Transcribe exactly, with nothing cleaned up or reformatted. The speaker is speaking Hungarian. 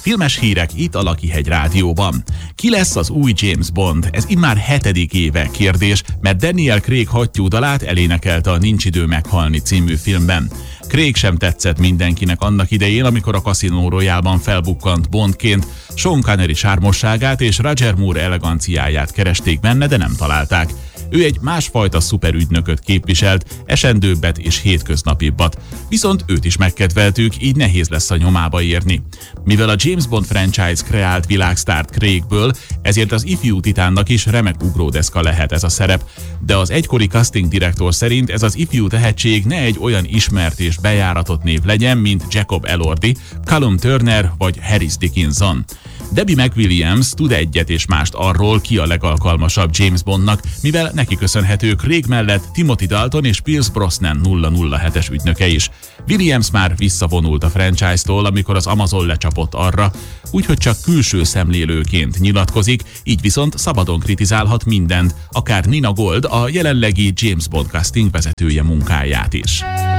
Filmes hírek itt a Lakihegy Rádióban. Ki lesz az új James Bond? Ez immár hetedik éve kérdés, mert Daniel Craig hattyúdalát elénekelte a Nincs idő meghalni című filmben. Craig sem tetszett mindenkinek annak idején, amikor a Casino Royale-ban felbukkant Bondként. Sean Connery sármosságát és Roger Moore eleganciáját keresték benne, de nem találták. Ő egy másfajta szuperügynököt képviselt, esendőbbet és hétköznapibbat. Viszont őt is megkedveltük, így nehéz lesz a nyomába érni. Mivel a James Bond franchise kreált világsztárt Craigből, ezért az ifjú titánnak is remek ugródeszka lehet ez a szerep. De az egykori casting direktor szerint ez az ifjú tehetség ne egy olyan ismert és bejáratott név legyen, mint Jacob Elordi, Callum Turner vagy Harris Dickinson. Debbie McWilliams tud egyet és mást arról, ki a legalkalmasabb James Bondnak, mivel neki köszönhető Craig mellett Timothy Dalton és Pierce Brosnan nulla nulla hetes ügynöke is. Williams már visszavonult a franchise-tól, amikor az Amazon lecsapott arra, úgyhogy csak külső szemlélőként nyilatkozik, így viszont szabadon kritizálhat mindent, akár Nina Gold, a jelenlegi James Bond casting vezetője munkáját is.